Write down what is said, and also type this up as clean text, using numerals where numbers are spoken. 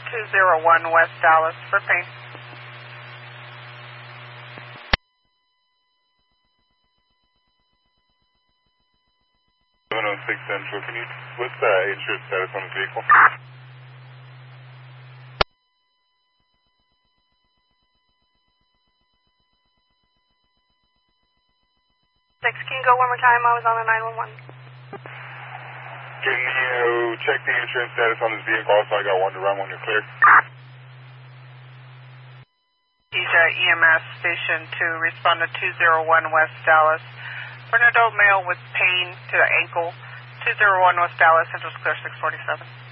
201 West Dallas for pain. 706 Central, what's the insurance status on the vehicle? 6, can you go one more time? I was on the 911. Can you check the insurance status on this vehicle? Also, I got one to run when you're clear. EMS Station 2, respond to 201 West Dallas. For an adult male with pain to the ankle, 201 West Dallas, Central Clear 647.